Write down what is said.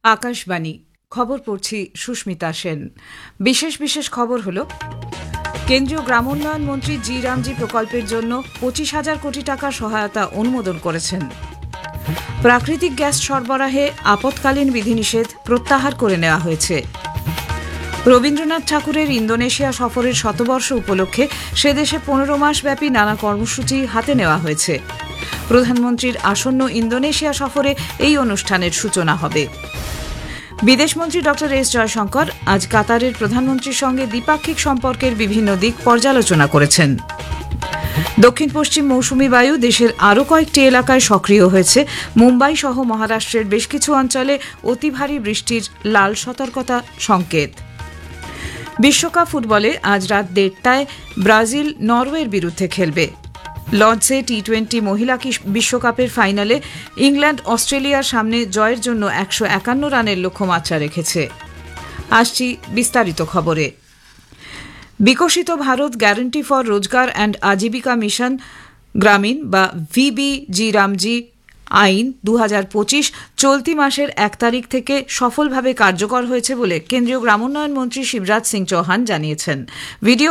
আকাশবাণী খবর পড়ছি সুস্মিতা সেন। বিশেষ বিশেষ খবর হলো, কেন্দ্রীয় গ্রামোন্নয়ন মন্ত্রী জি রামজি প্রকল্পের জন্য 25,000 কোটি টাকা সহায়তা অনুমোদন করেছেন। প্রাকৃতিক গ্যাস সরবরাহে আপৎকালীন বিধিনিষেধ প্রত্যাহার করে নেওয়া হয়েছে। রবীন্দ্রনাথ ঠাকুরের ইন্দোনেশিয়া সফরের শতবর্ষ উপলক্ষে সে দেশে 15 মাস ব্যাপী নানা কর্মসূচি হাতে নেওয়া হয়েছে। প্রধানমন্ত্রীর আসন্ন ইন্দোনেশিয়া সফরে এই অনুষ্ঠানের সূচনা হবে। বিদেশমন্ত্রী ড এস জয়শঙ্কর আজ কাতারের প্রধানমন্ত্রীর সঙ্গে দ্বিপাক্ষিক সম্পর্কের বিভিন্ন দিক পর্যালোচনা করেছেন। দক্ষিণ পশ্চিম মৌসুমি বায়ু দেশের আরও কয়েকটি এলাকায় সক্রিয় হয়েছে। মুম্বাই সহ মহারাষ্ট্রের বেশ কিছু অঞ্চলে অতি ভারী বৃষ্টির লাল সতর্কতা সংকেত। বিশ্বকাপ ফুটবলে আজ রাত 1:30টায় ব্রাজিল নরওয়ের বিরুদ্ধে খেলবে। লর্ডসে টি-20 মহিলা বিশ্বকাপের ফাইনালে ইংল্যান্ড অস্ট্রেলিয়ার সামনে জয়ের জন্য 151 রানের লক্ষ্যমাত্রা রেখেছে। আসছি বিস্তারিত খবরে। বিকশিত ভারত গ্যারান্টি ফর রোজগার অ্যান্ড আজীবিকা মিশন গ্রামীণ বা ভিবিজি রামজি আইন 2025 চলতি মাসের 1 তারিখ থেকে সফলভাবে কার্যকর হয়েছে বলে কেন্দ্রীয় গ্রামোন্নয়ন মন্ত্রী শিবরাজ সিং চৌহান জানিয়েছেন। ভিডিও